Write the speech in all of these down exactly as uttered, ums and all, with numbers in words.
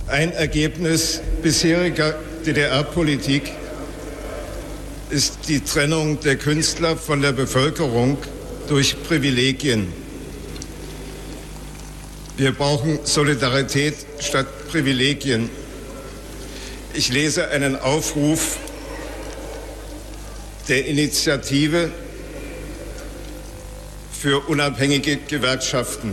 Ein Ergebnis bisheriger D D R-Politik ist die Trennung der Künstler von der Bevölkerung durch Privilegien. Wir brauchen Solidarität statt Privilegien. Ich lese einen Aufruf der Initiative für unabhängige Gewerkschaften.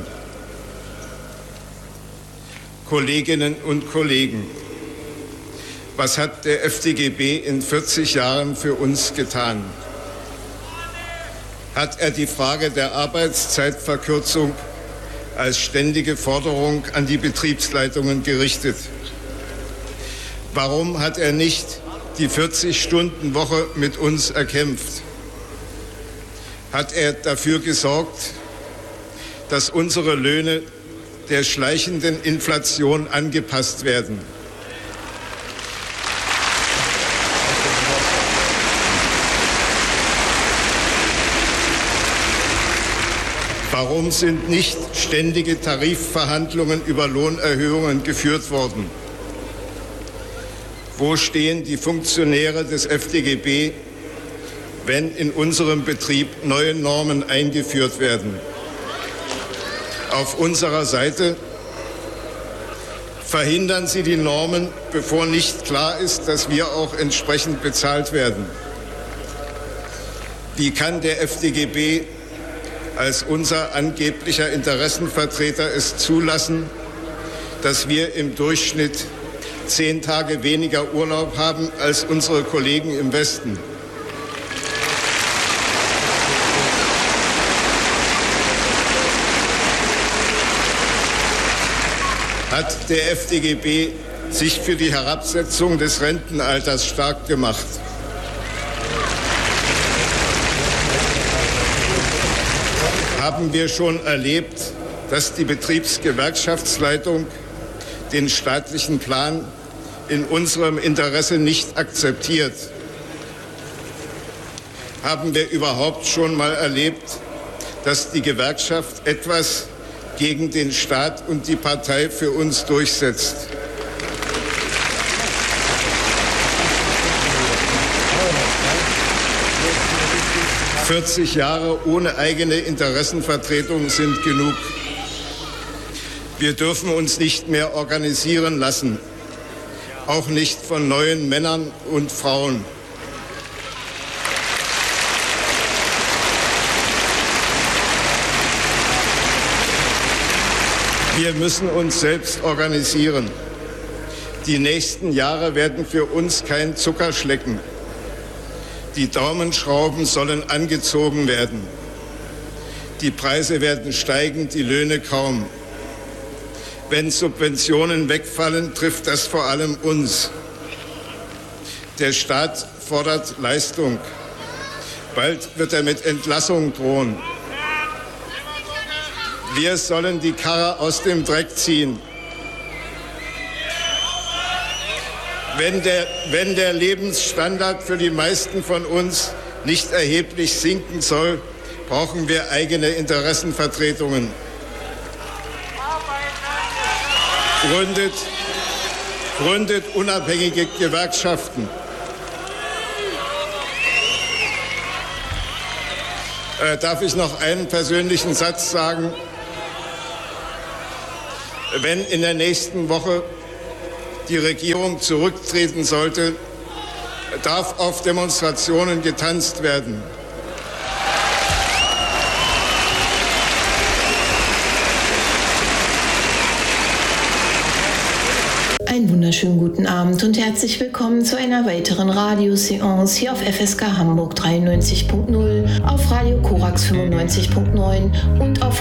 Kolleginnen und Kollegen, was hat der F D G B in vierzig Jahren für uns getan? Hat er die Frage der Arbeitszeitverkürzung als ständige Forderung an die Betriebsleitungen gerichtet? Warum hat er nicht die vierzig-Stunden-Woche mit uns erkämpft? Hat er dafür gesorgt, dass unsere Löhne der schleichenden Inflation angepasst werden? Warum sind nicht ständige Tarifverhandlungen über Lohnerhöhungen geführt worden? Wo stehen die Funktionäre des F D G B, wenn in unserem Betrieb neue Normen eingeführt werden? Auf unserer Seite verhindern Sie die Normen, bevor nicht klar ist, dass wir auch entsprechend bezahlt werden. Wie kann der F D G B als unser angeblicher Interessenvertreter es zulassen, dass wir im Durchschnitt zehn Tage weniger Urlaub haben als unsere Kollegen im Westen? Hat der F D G B sich für die Herabsetzung des Rentenalters stark gemacht? Haben wir schon erlebt, dass die Betriebsgewerkschaftsleitung den staatlichen Plan in unserem Interesse nicht akzeptiert? Haben wir überhaupt schon mal erlebt, dass die Gewerkschaft etwas gegen den Staat und die Partei für uns durchsetzt? vierzig Jahre ohne eigene Interessenvertretung sind genug. Wir dürfen uns nicht mehr organisieren lassen, auch nicht von neuen Männern und Frauen. Wir müssen uns selbst organisieren. Die nächsten Jahre werden für uns kein Zuckerschlecken. Die Daumenschrauben sollen angezogen werden. Die Preise werden steigen, die Löhne kaum. Wenn Subventionen wegfallen, trifft das vor allem uns. Der Staat fordert Leistung. Bald wird er mit Entlassung drohen. Wir sollen die Karre aus dem Dreck ziehen. Wenn der, wenn der Lebensstandard für die meisten von uns nicht erheblich sinken soll, brauchen wir eigene Interessenvertretungen. Gründet, gründet unabhängige Gewerkschaften. Äh, darf ich noch einen persönlichen Satz sagen? Wenn in der nächsten Woche die Regierung zurücktreten sollte, darf auf Demonstrationen getanzt werden. Einen wunderschönen guten Abend und herzlich willkommen zu einer weiteren Radioseance hier auf F S K Hamburg dreiundneunzig Punkt null, auf Radio Korax fünfundneunzig Punkt neun und auf